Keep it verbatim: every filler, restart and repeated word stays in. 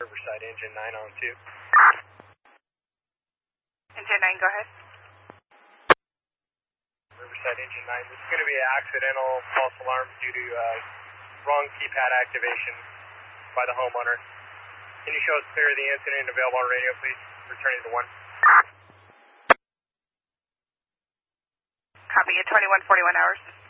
Riverside engine nine on two. Engine nine, go ahead. Riverside engine nine. This is going to be an accidental false alarm due to uh, wrong keypad activation by the homeowner. Can you show us clear of the incident available on radio, please? Returning to one. Copy at twenty-one forty-one hours.